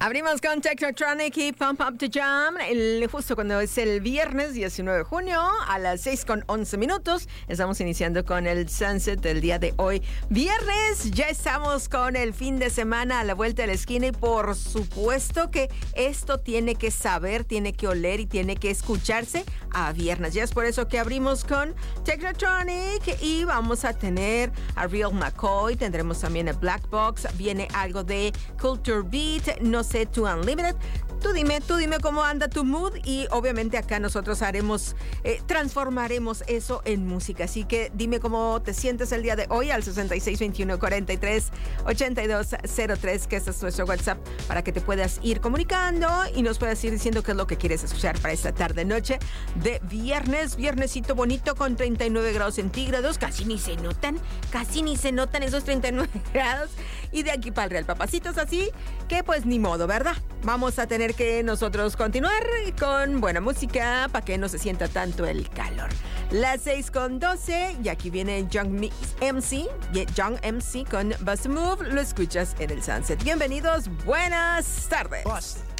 Abrimos con Technotronic y Pump Up the Jam, justo cuando es el viernes 19 de junio a las 6:11. Estamos iniciando con el Sunset del día de hoy. Viernes, ya estamos con el fin de semana a la vuelta de la esquina y por supuesto que esto tiene que saber, tiene que oler y tiene que escucharse a viernes. Ya es por eso que abrimos con Technotronic y vamos a tener a Real McCoy, tendremos también a Black Box, viene algo de Culture Beat, no sé, To Unlimited. Tú dime cómo anda tu mood y obviamente acá nosotros transformaremos eso en música. Así que dime cómo te sientes el día de hoy al 6621-43-8203, que este es nuestro WhatsApp para que te puedas ir comunicando y nos puedas ir diciendo qué es lo que quieres escuchar para esta tarde noche de viernesito bonito con 39 grados centígrados. Casi ni se notan esos 39 grados. Y de aquí para el Real, papacitos, así que pues ni modo, ¿verdad? Vamos a tener que nosotros continuar con buena música para que no se sienta tanto el calor. Las 6:12 y aquí viene Young MC con Bust a Move. Lo escuchas en el Sunset. Bienvenidos, buenas tardes.